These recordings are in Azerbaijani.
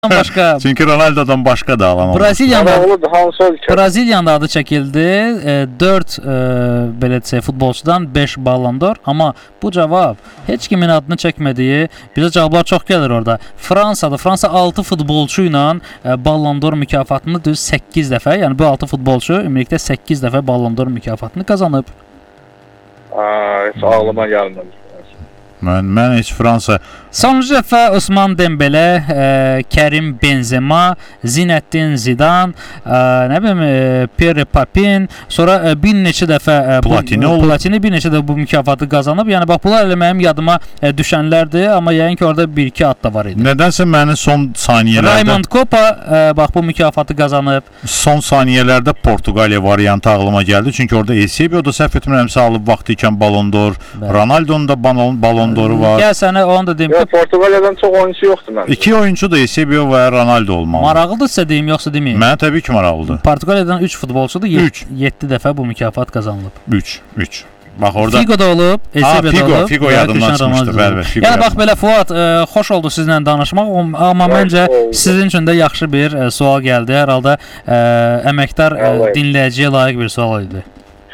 başqa. Çünki Ronaldo'dan başqa da alan olmaz. Braziliyanın da adı çəkildi. 4 belə desək futbolçudan 5 Ballon d'Or, amma bu cavab heç kimin adını çəkmədiyi bizə cavablar çox gəlir orada. Fransadır. Fransa 6 futbolçu ilə Ballon d'Or mükafatını düz 8 dəfə, yəni bu 6 futbolçu ümumilikdə 8 dəfə Ballon d'Or mükafatını qazanıb. Heç ağlıma gəlmədi. Mən heç Fransa. Sonuncu dəfə Ousmane Dembele, Karim Benzema, Zinedine Zidane, nə bilim Pierre Papin, sonra bir neçə dəfə Platini bir neçə də bu mükafatı qazanıb. Yəni bax bunlar elə mənim yadıma düşənlərdir, amma yəqin ki orada 1-2 ad da var idi. Nədənsə mənim son saniyələrdə Raymond Kopa bax bu mükafatı qazanıb. Son saniyələrdə Portuqaliya variantı ağlıma gəldi. Çünki orada Eusebio da səhv etmirəmsə alıb vaxtı ikən Ballon d'Or, Ronaldo'nun da Ballon d'Oru var. Gəl sənə onu da deyim. Portuqaliyadan çox oyunçu yoxdur məndə. 2 oyunçu da Eusebio və Ronaldo olmalı. Maraqlıdır sizə deyim, yoxsa deməyim? Mənə təbii ki maraqlıdır. Portuqaliyadan 3 futbolçudur, 7 dəfə bu mükafat qazanılıb. 3. Bax orada Figo da olub, Eusebio da olub. Figo yadımdan çıxmışdı, bəli. Yəni bax belə Fuad, xoş oldu sizinlə danışmaq, amma məncə sizin üçün də yaxşı bir sual gəldi. Hər halda əməkdar dinləyiciyə layiq bir sual idi.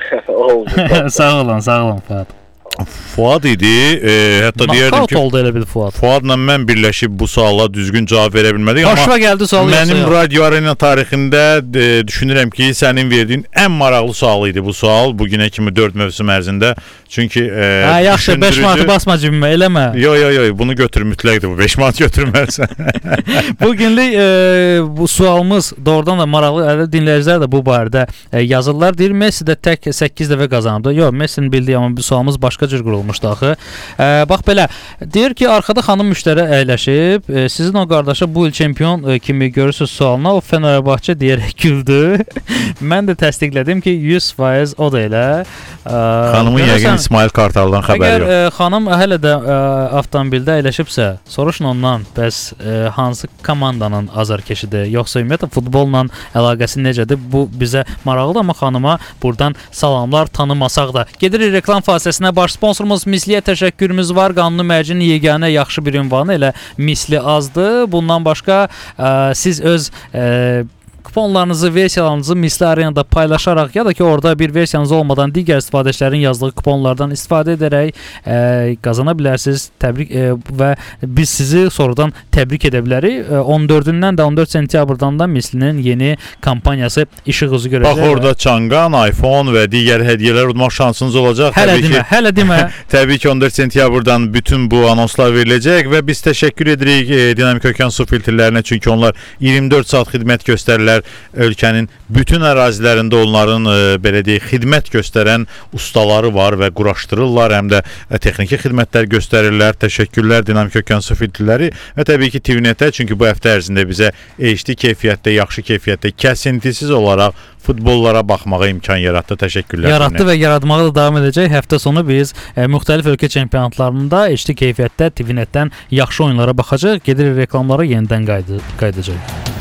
Sağ olun Fuad. Fuad idi, hətta deyərdim ki, oldu elə bil Fuad. Fuadla mən birləşib bu suala düzgün cavab verə bilmədik, amma gəldi sual mənim Radio Arena tarixində düşünürəm ki, sənin verdiyin ən maraqlı sual idi bu sual, bugünə kimi 4 mövsüm ərzində. Çünki yaxşı, 5 manatı basma cibimə, eləmə. Yox, bunu götür, mütləqdir bu, 5 manat götürməlisən. Bugünlük bu sualımız doğrudan da maraqlı, dinləyicilər də bu barədə yazırlar. Deyir, Messi də tək 8 dəfə qazanıbdı. Yox, Messi'nin bildiyi, amma bu sualımız başqa cür qurulmuşdu axı. Bax belə, deyir ki, arxada xanım müştəri əyləşib, sizin o qardaşa bu il çempion kimi görürsünüz sualına, o Fenerbahçe deyərək güldü. Mən də təsdiqlədim ki, 100% o da elə. Xanımın yəqin İsmail Kartaldan xəbəri yox. Əgər xanım hələ də avtomobildə əyləşibsə, soruşun ondan, bəs hansı komandanın azarkeşidir, yoxsa ümumiyyətlə futbolla əlaqəsi necədir? Bu bizə maraqlıdır, amma xanıma buradan salamlar, tanımasaq da. Gedirik reklam fasiləsinə. Baş sponsorumuz Misliyə təşəkkürümüz var. Qanuni mərcinin yeganə yaxşı bir ünvanı elə Misli azdır. Bundan başqa siz öz kuponlarınızı, versiyalarınızı Misli Arenada paylaşaraq ya da ki orada bir versiyanız olmadan digər istifadəçilərin yazdığı kuponlardan istifadə edərək qazana bilərsiniz. Təbrik və biz sizi sonradan təbrik edə bilərik. 14-dən də 14 sentyabrdan da Mislinin yeni kampaniyası işıq üzü görəcək. Bax orada çanqan, iPhone və digər hədiyyələr udmaq şansınız olacaq. Hələ demə. Təbii ki 14 sentyabrdan bütün bu anonslar veriləcək və biz təşəkkür edirik Dinamik Okean su filtrlərinə, çünki onlar 24 saat xidmət göstərirlər. Ölkənin bütün ərazilərində onların belə deyək xidmət göstərən ustaları var və quraşdırırlar, həm də texniki xidmətlər göstərirlər. Təşəkkürlər Dinamik Okean su filtrləri və təbii ki TVNet-ə, çünki bu həftə ərzində bizə HD keyfiyyətdə, yaxşı keyfiyyətdə, kəsintisiz olaraq futbollara baxmağa imkan yaratdı. Təşəkkürlər. Yaratdı və yaratmağa da davam edəcək. Həftə sonu biz müxtəlif ölkə çempionatlarında HD keyfiyyətdə TVNet-dən yaxşı oyunlara baxacaq. Gedirik reklamlara, yenidən qayıdacaq.